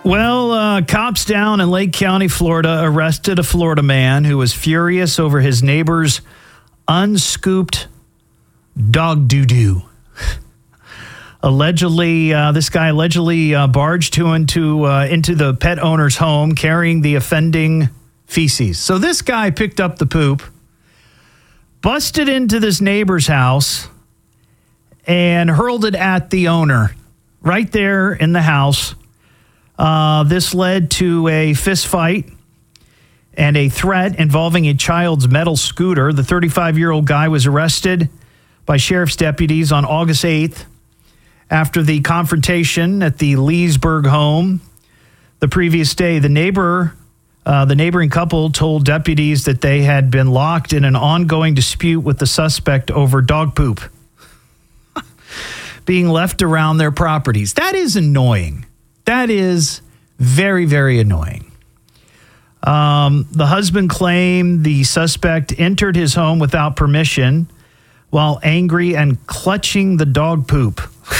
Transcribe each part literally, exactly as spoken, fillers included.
Well, uh, cops down in Lake County, Florida, arrested a Florida man who was furious over his neighbor's unscooped dog doo-doo. Allegedly, uh, this guy allegedly uh, barged to into, uh, into the pet owner's home carrying the offending feces. So this guy picked up the poop, busted into this neighbor's house, and hurled it at the owner right there in the house. Uh, this led to a fist fight and a threat involving a child's metal scooter. The thirty-five-year-old guy was arrested by sheriff's deputies on August eighth after the confrontation at the Leesburg home the previous day. The neighbor, uh, the neighboring couple told deputies that they had been locked in an ongoing dispute with the suspect over dog poop being left around their properties. That is annoying. That is very, very annoying. Um, the husband claimed the suspect entered his home without permission while angry and clutching the dog poop.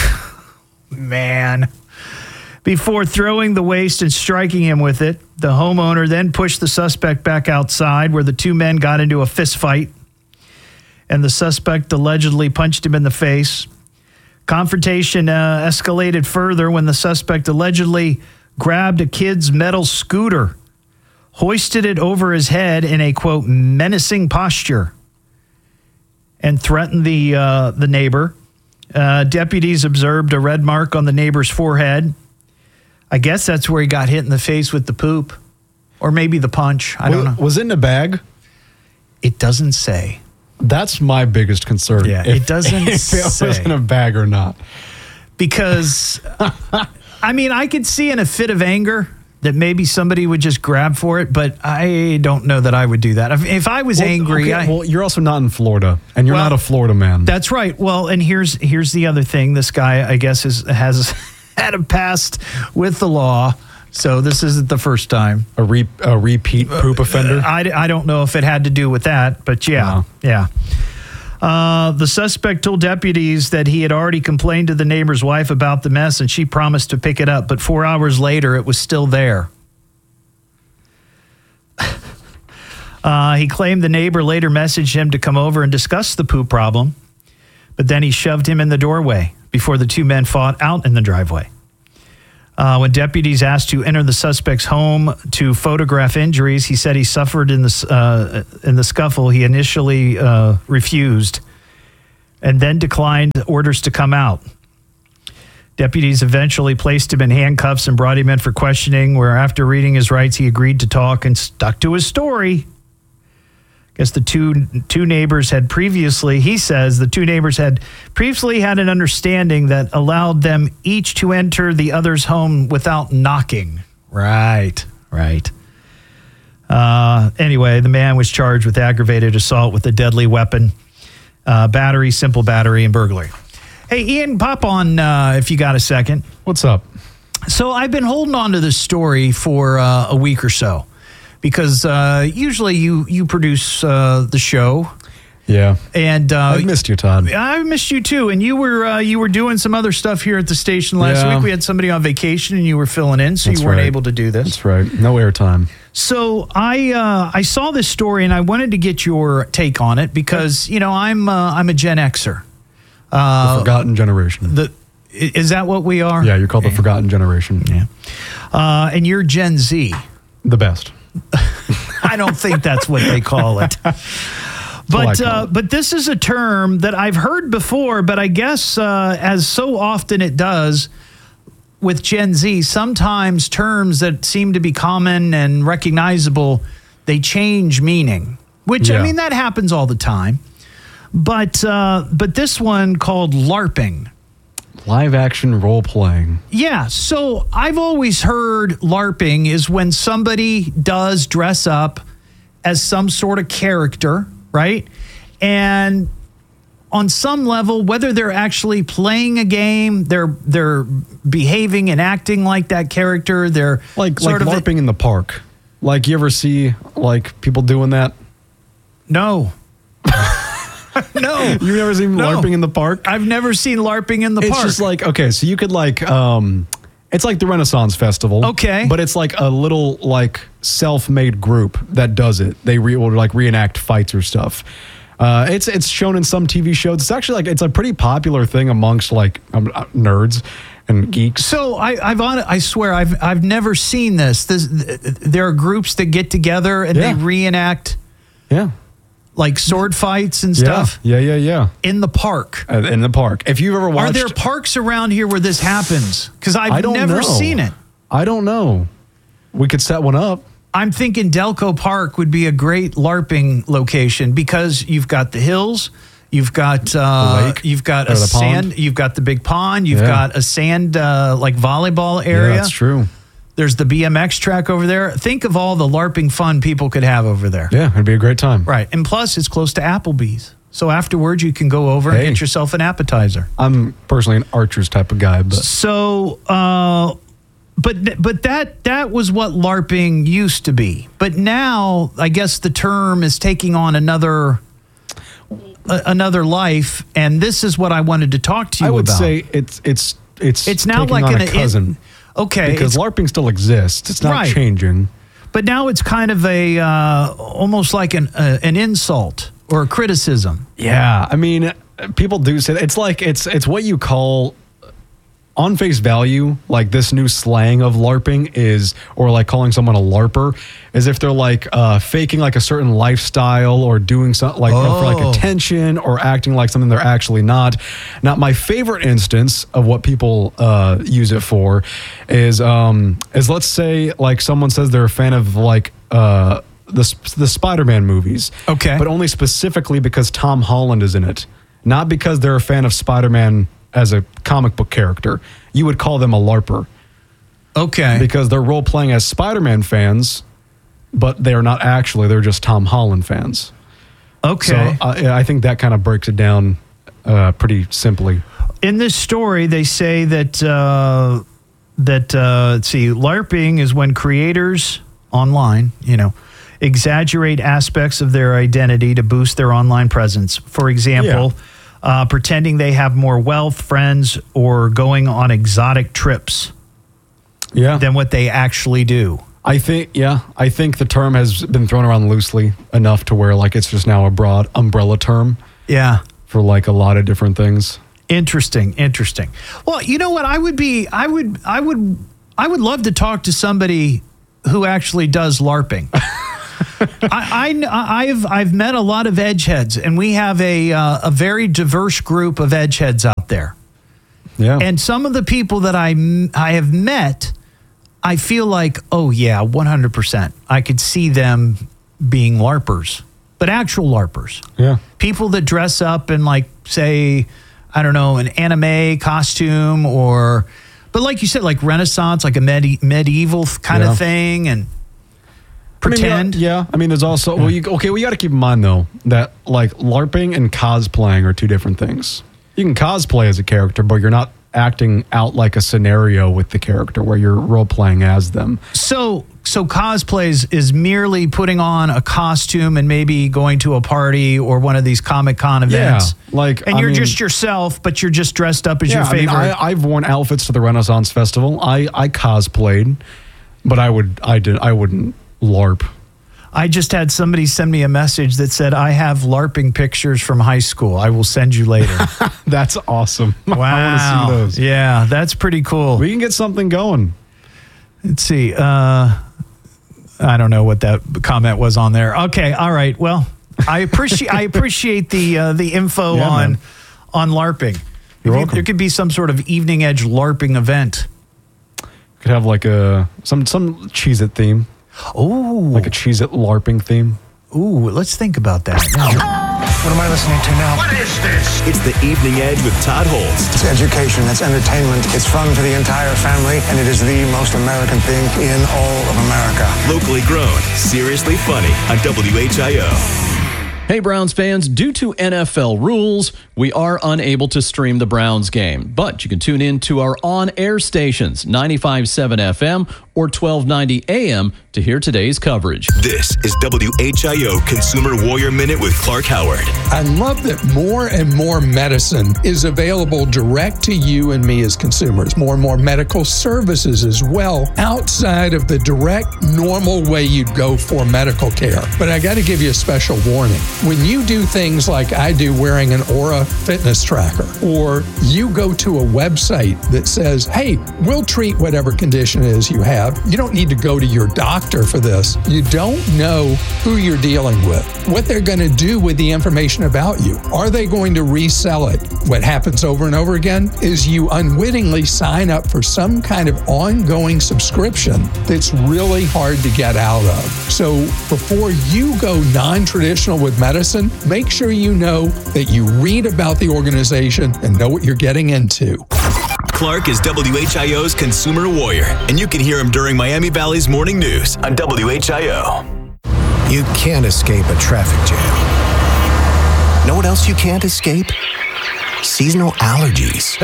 Man. Before throwing the waste and striking him with it, the homeowner then pushed the suspect back outside where the two men got into a fist fight, and the suspect allegedly punched him in the face. Confrontation uh, escalated further when the suspect allegedly grabbed a kid's metal scooter, hoisted it over his head in a, quote, menacing posture, and threatened the uh, the neighbor. Uh, deputies observed a red mark on the neighbor's forehead. I guess that's where he got hit in the face with the poop, or maybe the punch. I don't was, know. Was it in a bag? It doesn't say. That's my biggest concern. Yeah, if, it doesn't if it say. was in a bag or not. Because, I mean, I could see in a fit of anger that maybe somebody would just grab for it, but I don't know that I would do that. If, if I was well, angry... Okay, I, well, you're also not in Florida, and you're well, not a Florida man. That's right. Well, and here's here's the other thing. This guy, I guess, is, has had a past with the law, so this isn't the first time. A, re, a repeat poop offender? Uh, I, I don't know if it had to do with that, but yeah, No. yeah. Uh, the suspect told deputies that he had already complained to the neighbor's wife about the mess, and she promised to pick it up. But four hours later, it was still there. uh, he claimed the neighbor later messaged him to come over and discuss the poop problem, but then he shoved him in the doorway before the two men fought out in the driveway. Uh, when deputies asked to enter the suspect's home to photograph injuries, he said he suffered in the, uh, in the scuffle. He initially uh, refused and then declined orders to come out. Deputies eventually placed him in handcuffs and brought him in for questioning, where after reading his rights, he agreed to talk and stuck to his story. I guess the two two neighbors had previously, he says, the two neighbors had previously had an understanding that allowed them each to enter the other's home without knocking. Right, right. Uh, anyway, the man was charged with aggravated assault with a deadly weapon, uh, battery, simple battery, and burglary. Hey, Ian, pop on uh, if you got a second. What's up? So I've been holding on to this story for uh, a week or so. Because uh, usually you you produce uh, the show, yeah, and uh, I missed you, Todd. I missed you too, and you were uh, you were doing some other stuff here at the station last yeah. week. We had somebody on vacation, and you were filling in, so That's you weren't right. able to do this. That's right. No airtime. So I uh, I saw this story, and I wanted to get your take on it because you know I'm uh, I'm a Gen Xer. Uh, the forgotten generation. The is that what we are? Yeah, you're called yeah. the forgotten generation. Yeah, uh, and you're Gen Z. The best. I don't think that's what they call it. But uh, but this is a term that I've heard before, but I guess uh, as so often it does with Gen Z, sometimes terms that seem to be common and recognizable, they change meaning, which, yeah. I mean, that happens all the time. But uh, but this one called LARPing. Live action role playing. Yeah, so I've always heard LARPing is when somebody does dress up as some sort of character, right? And on some level, whether they're actually playing a game, they're they're behaving and acting like that character, they're like sort like of LARPing a, in the park. Like you ever see like people doing that? No. No. You've never seen no. LARPing in the park? I've never seen LARPing in the it's park. It's just like, okay, so you could like, um, It's like the Renaissance Festival. Okay. But it's like a little like self-made group that does it. They re- will like reenact fights or stuff. Uh, it's it's shown in some T V shows. It's actually like it's a pretty popular thing amongst like um, uh, nerds and geeks. So I, I've on I swear I've I've never seen this. This there are groups that get together and Yeah. they reenact Yeah. like sword fights and stuff Yeah, yeah, yeah. yeah. in the park. Uh, in the park. If you've ever watched, Are there parks around here where this happens? Because I've I don't never know. seen it. I don't know. We could set one up. I'm thinking Delco Park would be a great LARPing location because you've got the hills, you've got uh, The lake, you've got or a the pond. sand, you've got the big pond, you've Yeah. got a sand uh, like volleyball area. Yeah, that's true. There's the B M X track over there. Think of all the LARPing fun people could have over there. Yeah, it'd be a great time. Right. And plus, it's close to Applebee's. So afterwards, you can go over and Hey. get yourself an appetizer. I'm personally an Archers type of guy, but So, uh, but but that that was what LARPing used to be. But now, I guess the term is taking on another a, another life, and this is what I wanted to talk to you I would about. say it's it's it's It's now taking like on an a cousin it- okay, because it's- LARPing still exists. It's not Right. changing. but now it's kind of a uh, almost like an uh, an insult or a criticism. Yeah, I mean, people do say it's like it's it's what you call on face value, like this new slang of LARPing is, or like calling someone a LARPer, is if they're like uh, faking like a certain lifestyle or doing something like for like Oh. attention or acting like something they're actually not. Now, my favorite instance of what people uh, use it for is um, is let's say like someone says they're a fan of like uh, the the Spider-Man movies, Okay. but only specifically because Tom Holland is in it, not because they're a fan of Spider-Man as a comic book character. You would call them a LARPer Okay. because they're role playing as Spider-Man fans, but they're not actually. They're just Tom Holland fans. okay. So uh, I think that kind of breaks it down uh, pretty simply. In this story, they say that uh, that uh, let's see, LARPing is when creators online, you know, exaggerate aspects of their identity to boost their online presence. For example, uh, pretending they have more wealth, friends, or going on exotic trips Yeah. than what they actually do. I think, yeah, I think the term has been thrown around loosely enough to where like it's just now a broad umbrella term Yeah. for like a lot of different things. Interesting, interesting. Well, you know what? I would be, I would, I would, I would love to talk to somebody who actually does LARPing. I, I, I've, I've met a lot of edgeheads, and we have a, uh, a very diverse group of edgeheads out there. Yeah. And some of the people that I, m- I have met, I feel like, oh yeah, one hundred percent. I could see them being LARPers, but actual LARPers. yeah. People that dress up in like, say, I don't know, an anime costume or, but like you said, like Renaissance, like a medi- medieval kind Yeah. of thing, and I mean, pretend. yeah, yeah. I mean, there's also well, you, okay. We got to keep in mind though that like LARPing and cosplaying are two different things. You can cosplay as a character, but you're not acting out like a scenario with the character where you're role playing as them. So, so cosplays is merely putting on a costume and maybe going to a party or one of these Comic Con events. Yeah, like, and I you're mean- just yourself, but you're just dressed up as Yeah, your I mean, favorite. I, I've worn outfits to the Renaissance Festival. I I cosplayed, but I would I did I wouldn't LARP. I just had somebody send me a message that said, I have LARPing pictures from high school. I will send you later. That's awesome. Wow. I want to see those. Yeah, that's pretty cool. We can get something going. Let's see. Uh, I don't know what that comment was on there. Okay, all right. Well, I appreciate I appreciate the uh, the info Yeah, on man. on LARPing. You're Maybe welcome. There could be some sort of evening edge LARPing event. Could have like a some some Cheez-It theme, Oh, like a Cheez-It LARPing theme. ooh, let's think about that. What am I listening to now? What is this? It's the Evening Edge with Todd Holst. It's education, it's entertainment, it's fun for the entire family, and it is the most American thing in all of America. Locally grown, seriously funny on W H I O. Hey, Browns fans, due to N F L rules, we are unable to stream the Browns game, but you can tune in to our on-air stations, ninety-five point seven F M or twelve ninety A M to hear today's coverage. This is W H I O Consumer Warrior Minute with Clark Howard. I love that more and more medicine is available direct to you and me as consumers. More and more medical services as well, outside of the direct, normal way you'd go for medical care. But I got to give you a special warning. When you do things like I do, wearing an Aura fitness tracker, or you go to a website that says, hey, we'll treat whatever condition it is you have. You don't need to go to your doctor for this. You don't know who you're dealing with, what they're going to do with the information about you. Are they going to resell it? What happens over and over again is you unwittingly sign up for some kind of ongoing subscription that's really hard to get out of. So before you go non-traditional with medicine, make sure you know that you read about the organization and know what you're getting into. Clark is W H I O's Consumer Warrior, and you can hear him during Miami Valley's Morning News on W H I O. You can't escape a traffic jam. Know what else you can't escape? Seasonal allergies.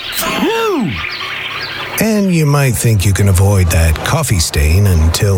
And you might think you can avoid that coffee stain until...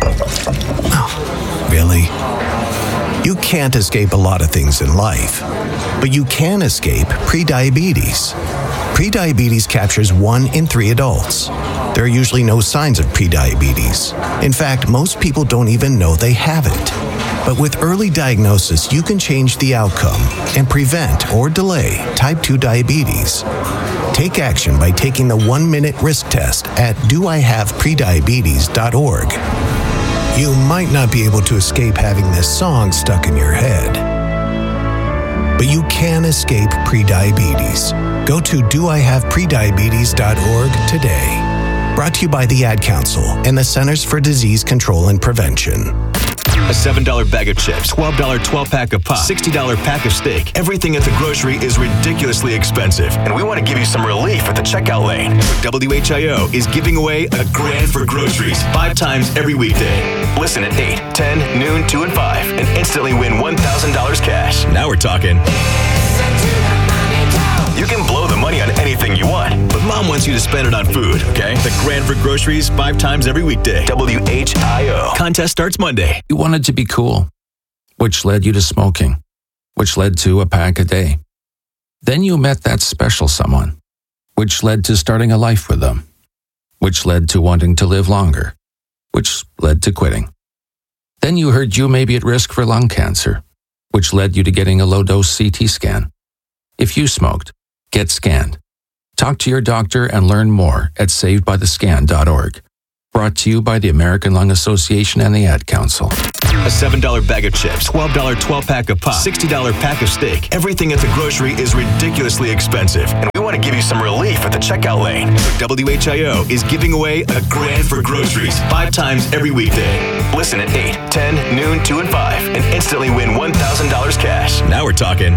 Oh, really? You can't escape a lot of things in life, but you can escape prediabetes. Prediabetes captures one in three adults. There are usually no signs of prediabetes. In fact, most people don't even know they have it. But with early diagnosis, you can change the outcome and prevent or delay type two diabetes. Take action by taking the one-minute risk test at do I have prediabetes dot org. You might not be able to escape having this song stuck in your head, but you can escape prediabetes. Go to do I have prediabetes dot org today. Brought to you by the Ad Council and the Centers for Disease Control and Prevention. A seven dollar bag of chips, twelve dollar twelve-pack of pop, sixty dollar pack of steak. Everything at the grocery is ridiculously expensive, and we want to give you some relief at the checkout lane. W H I O is giving away a grand for groceries five times every weekday. Listen at eight, ten, noon, two, and five, and instantly win one thousand dollars cash. Now we're talking. You can blow the money on anything you want, but Mom wants you to spend it on food, okay? The grand for groceries five times every weekday. W H I O. Contest starts Monday. You wanted to be cool, which led you to smoking, which led to a pack a day. Then you met that special someone, which led to starting a life with them, which led to wanting to live longer, which led to quitting. Then you heard you may be at risk for lung cancer, which led you to getting a low-dose C T scan. If you smoked, get scanned. Talk to your doctor and learn more at saved by the scan dot org. Brought to you by the American Lung Association and the Ad Council. A seven dollar bag of chips, twelve dollar twelve-pack of pop, sixty dollar pack of steak. Everything at the grocery is ridiculously expensive, and we want to give you some relief at the checkout lane. W H I O is giving away a grand for groceries five times every weekday. Listen at eight, ten, noon, two, and five, and instantly win one thousand dollars cash. Now we're talking.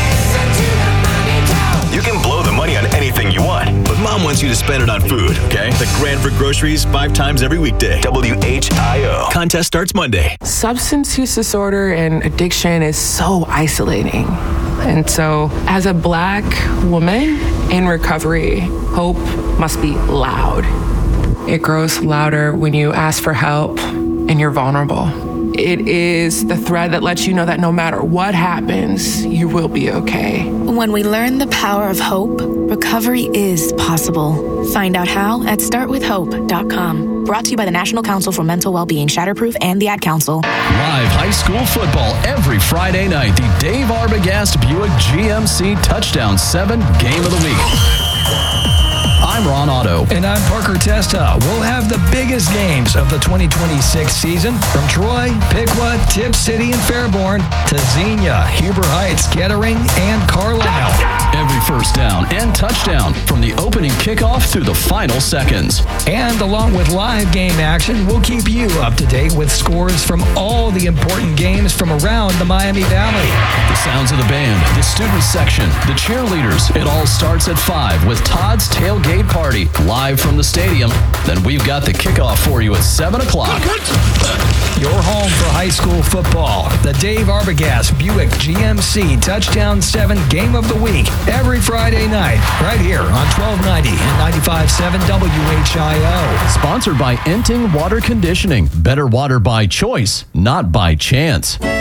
You can blow the money on anything you want, but Mom wants you to spend it on food, okay? The grand for groceries five times every weekday. W H I O. Contest starts Monday. Substance use disorder and addiction is so isolating. And so, as a Black woman in recovery, hope must be loud. It grows louder when you ask for help and you're vulnerable. It is the thread that lets you know that no matter what happens, you will be okay. When we learn the power of hope, recovery is possible. Find out how at start with hope dot com. Brought to you by the National Council for Mental Wellbeing, Shatterproof, and the Ad Council. Live high school football every Friday night. The Dave Arbogast Buick G M C Touchdown seven Game of the Week. I'm Ron Otto. And I'm Parker Testa. We'll have the biggest games of the twenty twenty-six season from Troy, Piqua, Tipp City, and Fairborn to Xenia, Huber Heights, Kettering, and Carlisle. Every first down and touchdown from the opening kickoff through the final seconds. And along with live game action, we'll keep you up to date with scores from all the important games from around the Miami Valley. The sounds of the band, the student section, the cheerleaders. It all starts at five with Todd's Tailgate party live from the stadium, then we've got the kickoff for you at seven o'clock. Your home for high school football. The Dave Arbogast Buick G M C Touchdown seven Game of the Week every Friday night right here on twelve ninety and ninety-five point seven W H I O. Sponsored by Enting Water Conditioning. Better water by choice, not by chance.